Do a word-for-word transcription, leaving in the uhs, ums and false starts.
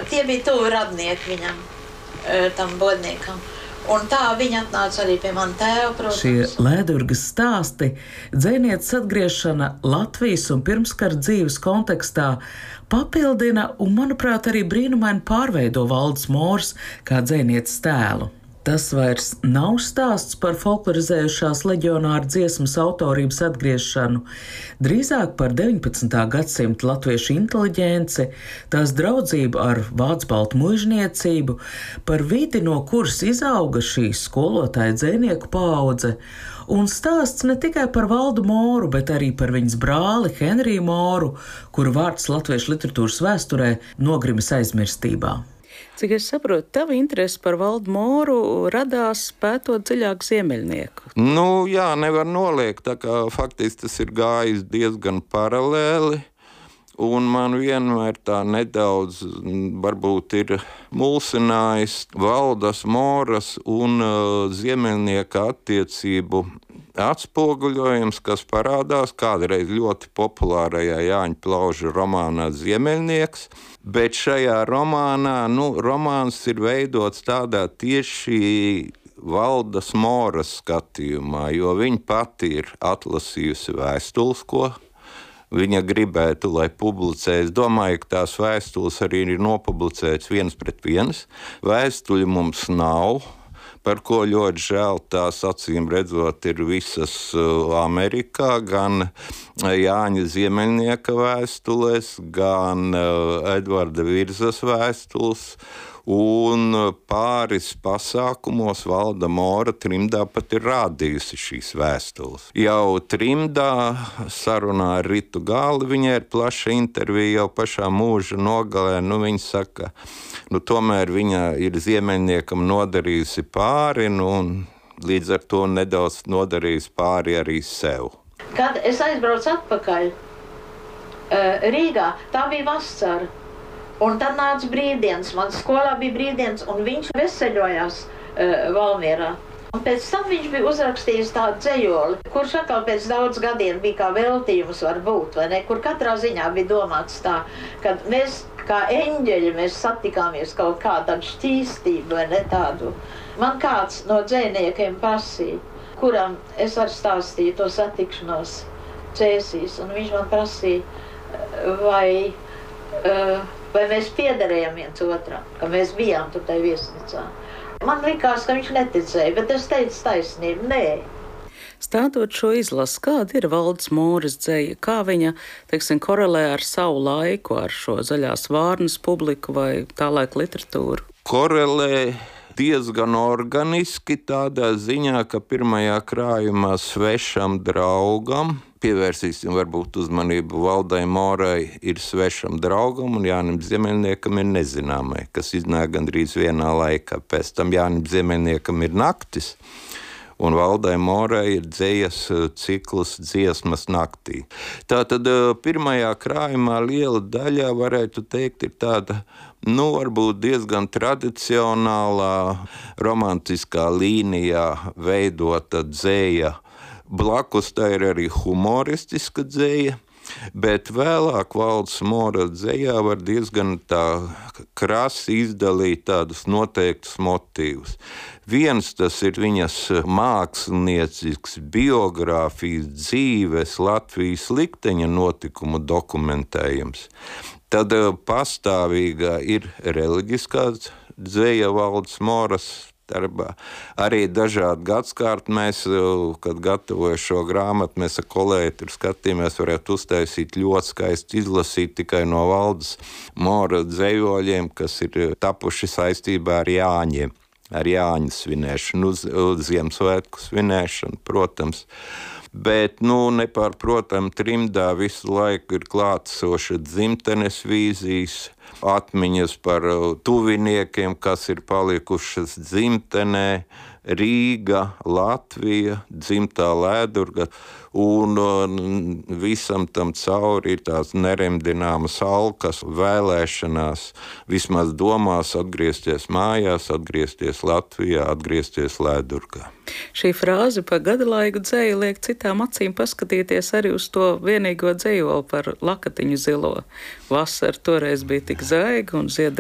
tie bija tuvi radnieki viņam, tam bodniekam. Un tā viņa atnāca arī pie mana tēva, protams. Šie Lēdurgas stāsti, dzejnieces atgriešana Latvijas un pirmskara dzīves kontekstā papildina un, manuprāt, arī brīnumaini pārveido Valdes Moras kā dzejnieces tēlu. Tas vairs nav stāsts par folklorizējušās leģionāru dziesmas autorības atgriešanu, drīzāk par deviņpadsmitā gadsimta latviešu inteliģenci, tās draudzību ar vācu baltu muižniecību, par vidi, no kuras izauga šī skolotāja dzejnieku paudze, un stāsts ne tikai par Valdu Moru, bet arī par viņas brāli Henriju Moru, kuru vārds latviešu literatūras vēsturē nogrimis aizmirstībā. Cik es saprotu, tava interese par Valdu Moru radās pētot dziļāk ziemeļnieku. Nu, jā, nevar noliegt, tā kā faktiski tas ir gājis diezgan paralēli, un man vienmēr tā nedaudz varbūt ir mulsinājis Valdes Moras un uh, ziemeļnieka attiecību atspoguļojums, kas parādās kādreiz ļoti populārajā Jāņa Plauža romānā Ziemeļnieks, bet šajā romānā, nu, romāns ir veidots tādā tieši Valdes Moras skatījumā, jo viņa pati ir atlasījusi vēstules, ko viņa gribētu, lai publicē. Es domāju, ka tās vēstules arī ir nopublicētas viens pret viens. Vēstuļu mums nav, par ko ļoti žēl, tās acīm redzot ir visas Amerikā, gan Jāņa Ziemeļnieka vēstules, gan Edvarda Virzas vēstules, un pāris pasākumos Valda Mora trimdā pat ir rādījusi šīs vēstules. Jau trimdā sarunā ar Ritu Gāli viņai ir plaša intervija jau pašā mūža nogalē. Nu, viņa saka, nu, tomēr viņa ir ziemeļniekam nodarījusi pāri, nu, un līdz ar to nedaudz nodarījusi pāri arī sev. Kad es aizbraucu atpakaļ Rīgā, tā bija vasara. Un tad nāca brīvdienas, man skolā bija brīvdienas, un viņš veseļojās uh, Valmierā. Un pēc tam viņš bija uzrakstījis tādu dzejoli, kurš atkal pēc daudz gadiem bija kā veltījums var būt, vai ne? Kur katrā ziņā bija domāts tā, kad mēs kā eņģeļi mēs satikāmies kaut kā tādu šķīstību, vai ne tādu. Man kāds no dzejniekiem prasīja, kuram es varu stāstīt to satikšanos Cēsīs, un viņš man prasīja, vai... Uh, vai mēs piederējām viens otram, ka mēs bijām tur tai viesnīcā. Man likās, ka viņš neticēja, bet es teicu taisnību, nē. Stātot šo izlasi, kāda ir Valdes Moras dzeja, kā viņa, teiksim, korelē ar savu laiku, ar šo zaļās vārnas publiku vai tā laika literatūru? Korelē diezgan organiski tādā ziņā, ka pirmajā krājumā Svešam draugam, pievērsīsim varbūt uzmanību Valdei Morai, ir Svešam draugam un Jānim Ziemeļniekam ir Nezināmai, kas iznāk gandrīz vienā laikā. Pēc tam Jānim Ziemeļniekam ir Naktis, un Valdei Morai ir dzejas cikls Dziesmas naktī. Tātad pirmajā krājumā liela daļā, varētu teikt, ir tāda, nu, varbūt diezgan tradicionālā, romantiskā līnijā veidota dzeja. Blakus tā ir arī humoristiska dzeja, bet vēlāk Valdes Mora dzejā var diezgan tā krasi izdalīt tādus noteiktus motīvus. Viens tas ir viņas māksliniecisks biogrāfijas dzīves Latvijas likteņa notikumu dokumentējums. Tad pastāvīgā ir reliģiskā dzeja Valdes Moras darbā. Arī dažādi gadskārti mēs, kad gatavoju šo grāmatu, mēs ar kolēģi tur skatījāmies, varētu uztaisīt ļoti skaisti izlasīt tikai no Valdes Mora dzejoļiem, kas ir tapuši saistībā ar Jāņiem, ar Jāņa svinēšanu, uz, uz Ziemassvētku svinēšanu, protams. Bet, nu, nepārprotam, trimdā visu laiku ir klātsoša dzimtenes vīzijas, atmiņas par tuviniekiem, kas ir palikušas dzimtenē, Rīga, Latvija, dzimtā Lēdurga, un visam tam cauri ir tās neremdināmas alkas, vēlēšanās, vismaz domās atgriezties mājās, atgriezties Latvijā, atgriezties Lēdurgā. Šī frāze par gadalaigu dzeju liek citām acīm paskatīties arī uz to vienīgo dzejoli par lakatiņu zilo. Vasara toreiz bija tik zaiga un zied